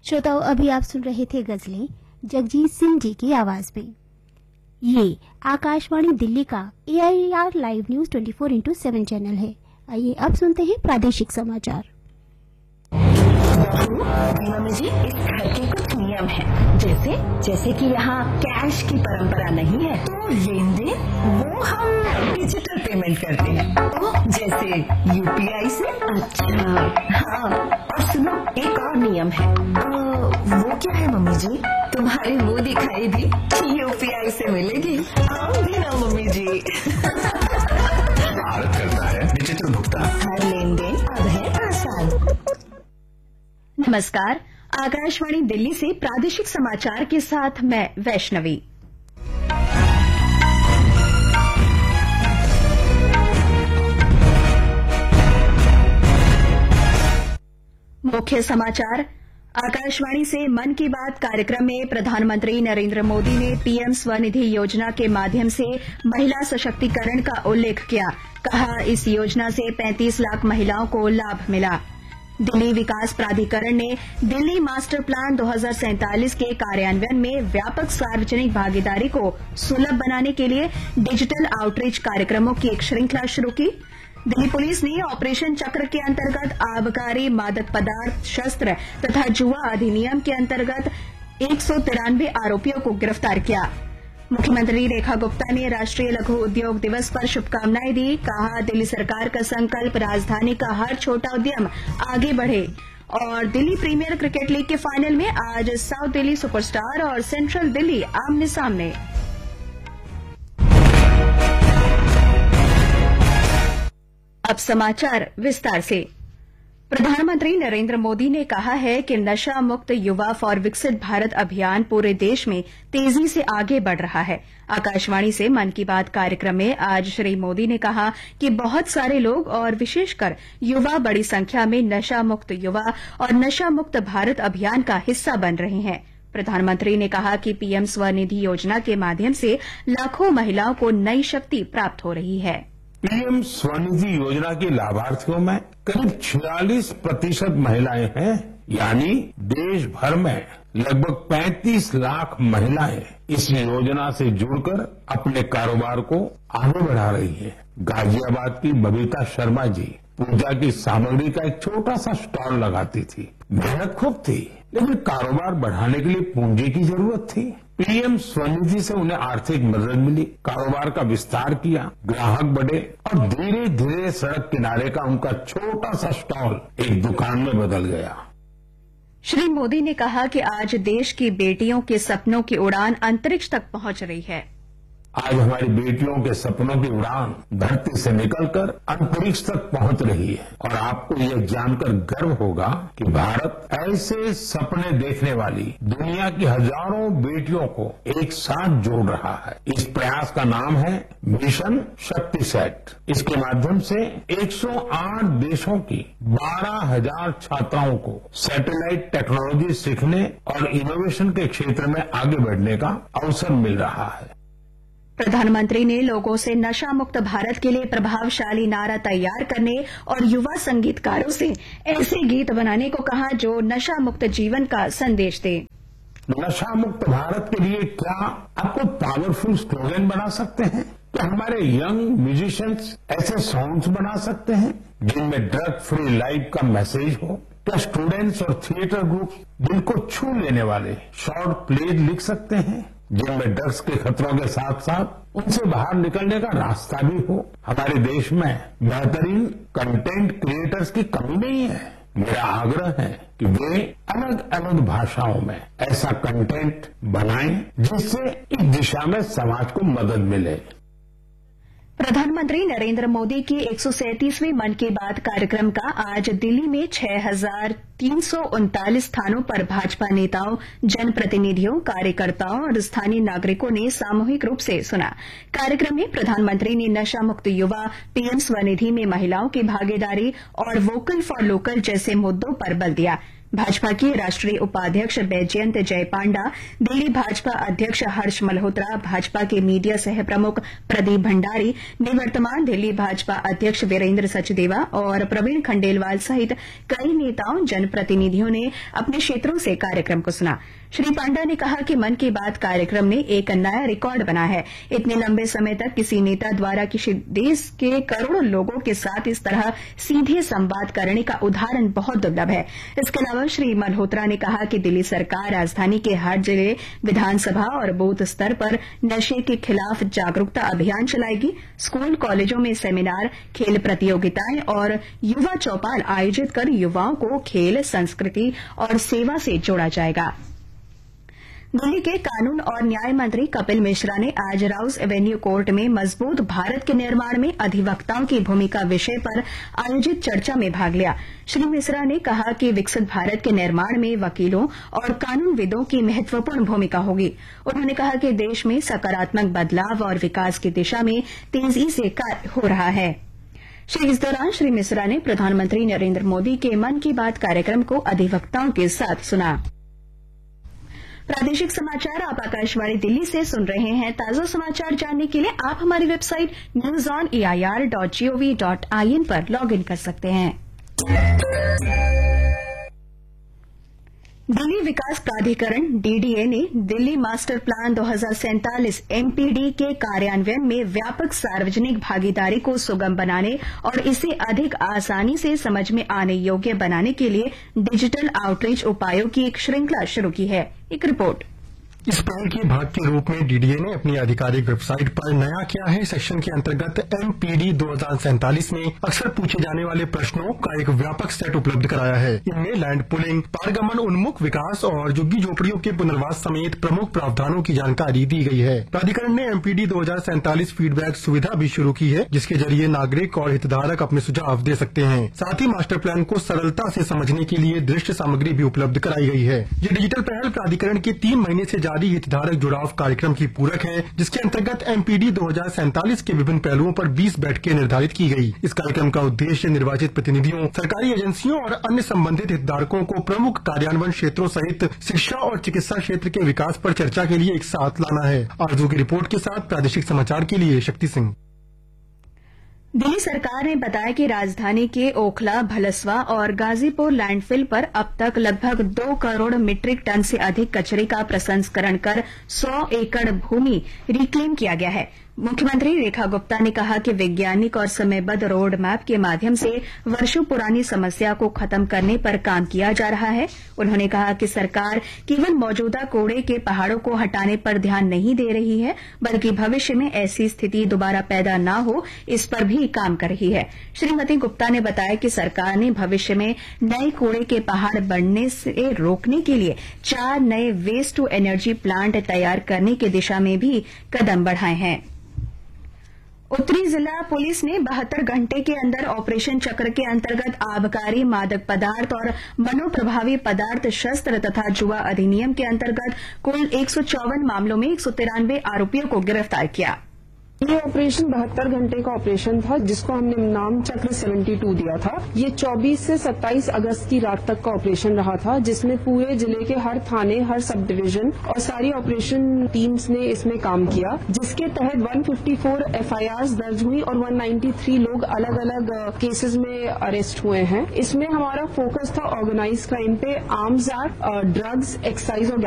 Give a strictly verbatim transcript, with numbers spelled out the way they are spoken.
श्रोताओं, अभी आप सुन रहे थे गजलें जगजीत सिंह जी की आवाज में। ये आकाशवाणी दिल्ली का ए आई आर लाइव न्यूज चौबीस इंटू सात चैनल है। आइए अब सुनते हैं प्रादेशिक समाचार। मम्मी जी, इस घर के कुछ नियम हैं, जैसे जैसे कि यहाँ कैश की परंपरा नहीं है, तो लेन देन वो हम डिजिटल पेमेंट करते हैं। तो जैसे यूपीआई से। अच्छा, हाँ। और सुनो, एक और नियम है। तो वो क्या है मम्मी जी? तुम्हारी मुंह दिखाई दी यूपीआई से मिलेगी। आओ भी ना मम्मी जी। भारत करता है डिजिटल भुगतान। हर लेन देन अब है आसान। नमस्कार, आकाशवाणी दिल्ली से प्रादेशिक समाचार के साथ मैं वैष्णवी। मुख्य समाचार। आकाशवाणी से मन की बात कार्यक्रम में प्रधानमंत्री नरेंद्र मोदी ने पीएम स्वनिधि योजना के माध्यम से महिला सशक्तिकरण का उल्लेख किया। कहा, इस योजना से पैंतीस लाख महिलाओं को लाभ मिला। दिल्ली विकास प्राधिकरण ने दिल्ली मास्टर प्लान दो हज़ार सैंतालीस के कार्यान्वयन में व्यापक सार्वजनिक भागीदारी को सुलभ बनाने के लिए डिजिटल आउटरीच कार्यक्रमों की एक श्रृंखला शुरू की। दिल्ली पुलिस ने ऑपरेशन चक्र के अंतर्गत आबकारी, मादक पदार्थ, शस्त्र तथा जुआ अधिनियम के अंतर्गत एक सौ तिरानवे आरोपियों को गिरफ्तार किया। मुख्यमंत्री रेखा गुप्ता ने राष्ट्रीय लघु उद्योग दिवस पर शुभकामनाएं दी। कहा, दिल्ली सरकार का संकल्प राजधानी का हर छोटा उद्यम आगे बढ़े। और दिल्ली प्रीमियर क्रिकेट लीग के फाइनल में आज साउथ दिल्ली सुपरस्टार और सेंट्रल दिल्ली आमने सामने। अब समाचार विस्तार से। प्रधानमंत्री नरेंद्र मोदी ने कहा है कि नशा मुक्त युवा फॉर विकसित भारत अभियान पूरे देश में तेजी से आगे बढ़ रहा है। आकाशवाणी से मन की बात कार्यक्रम में आज श्री मोदी ने कहा कि बहुत सारे लोग और विशेषकर युवा बड़ी संख्या में नशा मुक्त युवा और नशा मुक्त भारत अभियान का हिस्सा बन रहे हैं। प्रधानमंत्री ने कहा कि पीएम स्वनिधि योजना के माध्यम से लाखों महिलाओं को नई शक्ति प्राप्त हो रही है। पीएम स्वनिधि योजना के लाभार्थियों में करीब छियालीस प्रतिशत महिलाएं हैं, यानी देश भर में लगभग पैंतीस लाख महिलाएं इस योजना से जुड़कर अपने कारोबार को आगे बढ़ा रही हैं। गाजियाबाद की बबीता शर्मा जी पूजा की सामग्री का एक छोटा सा स्टॉल लगाती थी। मेहनत खूब थी, लेकिन कारोबार बढ़ाने के लिए पूंजी की जरूरत थी। पीएम स्वनिधि से उन्हें आर्थिक मदद मिली, कारोबार का विस्तार किया, ग्राहक बढ़े और धीरे धीरे सड़क किनारे का उनका छोटा सा स्टॉल एक दुकान में बदल गया। श्री मोदी ने कहा कि आज देश की बेटियों के सपनों की उड़ान अंतरिक्ष तक पहुंच रही है। आज हमारी बेटियों के सपनों की उड़ान धरती से निकलकर अंतरिक्ष तक पहुंच रही है और आपको यह जानकर गर्व होगा कि भारत ऐसे सपने देखने वाली दुनिया की हजारों बेटियों को एक साथ जोड़ रहा है। इस प्रयास का नाम है मिशन शक्ति सेट। इसके माध्यम से एक सौ आठ देशों की बारह हजार छात्राओं को सैटेलाइट टेक्नोलॉजी सीखने और इनोवेशन के क्षेत्र में आगे बढ़ने का अवसर मिल रहा है। प्रधानमंत्री ने लोगों से नशा मुक्त भारत के लिए प्रभावशाली नारा तैयार करने और युवा संगीतकारों से ऐसे गीत बनाने को कहा जो नशा मुक्त जीवन का संदेश दे। नशा मुक्त भारत के लिए क्या आपको पावरफुल स्लोगन बना सकते हैं? क्या हमारे यंग म्यूजिशियंस ऐसे सॉन्ग्स बना सकते हैं जिनमें ड्रग फ्री लाइफ का मैसेज हो? क्या स्टूडेंट्स और थिएटर ग्रुप दिल को छू लेने वाले शॉर्ट प्लेज लिख सकते हैं जिनमें ड्रग्स के खतरों के साथ साथ उनसे बाहर निकलने का रास्ता भी हो? हमारे देश में बेहतरीन कंटेंट क्रिएटर्स की कमी नहीं है। मेरा आग्रह है कि वे अलग अलग भाषाओं में ऐसा कंटेंट बनाएं जिससे इस दिशा में समाज को मदद मिले। प्रधानमंत्री नरेंद्र मोदी के एक सौ सैंतीसवें मन की बात कार्यक्रम का आज दिल्ली में छह हजार तीन सौ उनतालीस स्थानों पर भाजपा नेताओं, जनप्रतिनिधियों, कार्यकर्ताओं और स्थानीय नागरिकों ने सामूहिक रूप से सुना। कार्यक्रम में प्रधानमंत्री ने नशा मुक्त युवा, पीएम स्वनिधि में महिलाओं की भागीदारी और वोकल फॉर लोकल जैसे मुद्दों पर बल दिया। भाजपा के राष्ट्रीय उपाध्यक्ष बैजयंत जय पांडा, दिल्ली भाजपा अध्यक्ष हर्ष मल्होत्रा, भाजपा के मीडिया सह प्रमुख प्रदीप भंडारी, निवर्तमान दिल्ली भाजपा अध्यक्ष वीरेंद्र सचदेवा और प्रवीण खंडेलवाल सहित कई नेताओं जनप्रतिनिधियों ने अपने क्षेत्रों से कार्यक्रम को सुना। श्री पांडा ने कहा कि मन की बात कार्यक्रम ने एक नया रिकॉर्ड बना है। इतने लंबे समय तक किसी नेता द्वारा किसी देश के करोड़ों लोगों के साथ इस तरह सीधे संवाद करने का उदाहरण बहुत दुर्लभ है। इसके अलावा श्री मल्होत्रा ने कहा कि दिल्ली सरकार राजधानी के हर जिले, विधानसभा और बूथ स्तर पर नशे के खिलाफ जागरूकता अभियान चलाएगी। स्कूल कॉलेजों में सेमिनार, खेल प्रतियोगिताएं और युवा चौपाल आयोजित कर युवाओं को खेल, संस्कृति और सेवा से जोड़ा जाएगा। दिल्ली के कानून और न्याय मंत्री कपिल मिश्रा ने आज राउस एवेन्यू कोर्ट में मजबूत भारत के निर्माण में अधिवक्ताओं की भूमिका विषय पर आयोजित चर्चा में भाग लिया। श्री मिश्रा ने कहा कि विकसित भारत के निर्माण में वकीलों और कानूनविदों की महत्वपूर्ण भूमिका होगी। उन्होंने कहा कि देश में सकारात्मक बदलाव और विकास की दिशा में तेजी से कार्य हो रहा है। श्री इस दौरान श्री मिश्रा ने प्रधानमंत्री नरेंद्र मोदी के मन की बात कार्यक्रम को अधिवक्ताओं के साथ सुना। प्रादेशिक समाचार आप आकाशवाणी दिल्ली से सुन रहे हैं। ताजा समाचार जानने के लिए आप हमारी website news on A I R dot G O V dot I N पर लॉग इन कर सकते हैं। दिल्ली विकास प्राधिकरण डी डी ए ने दिल्ली मास्टर प्लान दो हज़ार सैंतालीस एम पी डी के कार्यान्वयन में व्यापक सार्वजनिक भागीदारी को सुगम बनाने और इसे अधिक आसानी से समझ में आने योग्य बनाने के लिए डिजिटल आउटरीच उपायों की एक श्रृंखला शुरू की है। एक रिपोर्ट। इस पहल के भाग के रूप में डी डी ए ने अपनी आधिकारिक वेबसाइट पर नया किया है सेक्शन के अंतर्गत एम पी डी दो हज़ार सैंतालीस में अक्सर पूछे जाने वाले प्रश्नों का एक व्यापक सेट उपलब्ध कराया है। इनमें लैंड पुलिंग, पारगमन उन्मुख विकास और झुग्गी झोपड़ियों के पुनर्वास समेत प्रमुख प्रावधानों की जानकारी दी गई है। प्राधिकरण ने एम पी डी दो हज़ार सैंतालीस फीडबैक सुविधा भी शुरू की है, जिसके जरिए नागरिक और हितधारक अपने सुझाव दे सकते हैं। साथ ही मास्टर प्लान को सरलता से समझने के लिए दृश्य सामग्री भी उपलब्ध कराई गई है। ये डिजिटल पहल प्राधिकरण के तीन महीने से जारी हितधारक जुड़ाव कार्यक्रम की पूरक है, जिसके अंतर्गत एम पी डी दो हज़ार सैंतालीस के विभिन्न पहलुओं पर बीस बैठकें निर्धारित की गई। इस कार्यक्रम का उद्देश्य निर्वाचित प्रतिनिधियों, सरकारी एजेंसियों और अन्य संबंधित हितधारकों को प्रमुख कार्यान्वयन क्षेत्रों सहित शिक्षा और चिकित्सा क्षेत्र के विकास पर चर्चा के लिए एक साथ लाना है। आरजू की रिपोर्ट के साथ प्रादेशिक समाचार के लिए शक्ति सिंह। दिल्ली सरकार ने बताया कि राजधानी के ओखला, भलसवा और गाजीपुर लैंडफिल पर अब तक लगभग दो करोड़ मीट्रिक टन से अधिक कचरे का प्रसंस्करण कर सौ एकड़ भूमि रिक्लेम किया गया है। मुख्यमंत्री रेखा गुप्ता ने कहा कि वैज्ञानिक और समयबद्ध रोड मैप के माध्यम से वर्षों पुरानी समस्या को खत्म करने पर काम किया जा रहा है। उन्होंने कहा कि सरकार केवल मौजूदा कूड़े के पहाड़ों को हटाने पर ध्यान नहीं दे रही है, बल्कि भविष्य में ऐसी स्थिति दोबारा पैदा न हो, इस पर भी काम कर रही है। श्रीमती गुप्ता ने बताया कि सरकार ने भविष्य में नए कूड़े के पहाड़ बढ़ने से रोकने के लिए चार नए वेस्ट टू एनर्जी प्लांट तैयार करने की दिशा में भी कदम बढ़ाए हैं। उत्तरी जिला पुलिस ने बहत्तर घंटे के अंदर ऑपरेशन चक्र के अंतर्गत आबकारी, मादक पदार्थ और मनोप्रभावी पदार्थ, शस्त्र तथा जुआ अधिनियम के अंतर्गत कुल एक सौ चौवन मामलों में एक सौ तिरानवे आरोपियों को गिरफ्तार किया। ये ऑपरेशन बहत्तर घंटे का ऑपरेशन था, जिसको हमने नाम चक्र बहत्तर दिया था। ये चौबीस से सत्ताईस अगस्त की रात तक का ऑपरेशन रहा था, जिसमें पूरे जिले के हर थाने, हर सब डिवीजन और सारी ऑपरेशन टीम्स ने इसमें काम किया, जिसके तहत एक सौ चौवन एफ आई आर दर्ज हुई और एक सौ तिरानवे लोग अलग अलग केसेस में अरेस्ट हुए हैं। इसमें हमारा फोकस था ऑर्गेनाइज क्राइम पे, आर्म्स एक्ट, ड्रग्स, एक्साइज और